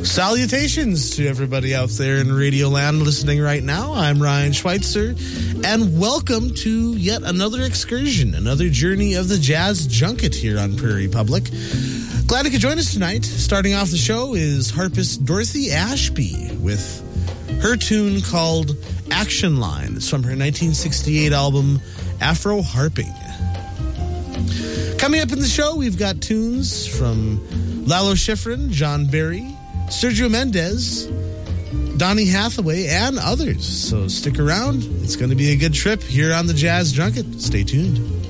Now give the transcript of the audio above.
Salutations to everybody out there in Radio Land listening right now. I'm Ryan Schweitzer, and welcome to yet another excursion, another journey of the Jazz Junket here on Prairie Public. Glad you could join us tonight. Starting off the show is harpist Dorothy Ashby with her tune called Action Line. It's from her 1968 album Afro Harping. Coming up in the show, we've got tunes from Lalo Schifrin, John Barry, Sergio Mendes, Donny Hathaway, and others. So stick around. It's going to be a good trip here on the Jazz Junket. Stay tuned.